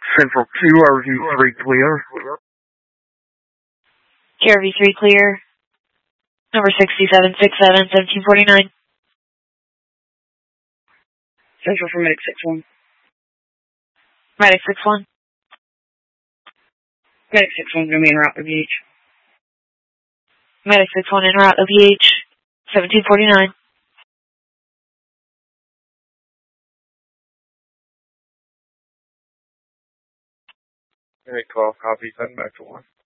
Central 2, RV3 clear. KRV3 clear. Number 6767, 1749. Central for Medic 61. Medic 61. Medic 61 going to be en route to VH. Medic 61 en route, OPH, 1749. Medic 12, copy, send back to 1.